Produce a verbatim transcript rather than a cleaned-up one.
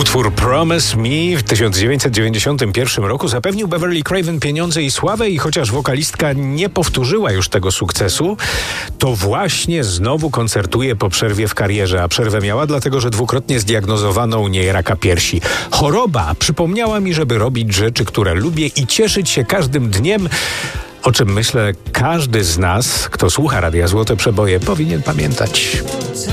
Utwór Promise Me w tysiąc dziewięćset dziewięćdziesiątym pierwszym roku zapewnił Beverly Craven pieniądze i sławę i chociaż wokalistka nie powtórzyła już tego sukcesu, to właśnie znowu koncertuje po przerwie w karierze, a przerwę miała dlatego, że dwukrotnie zdiagnozowano u niej raka piersi. Choroba przypomniała mi, żeby robić rzeczy, które lubię i cieszyć się każdym dniem, o czym myślę każdy z nas, kto słucha Radia Złote Przeboje, powinien pamiętać.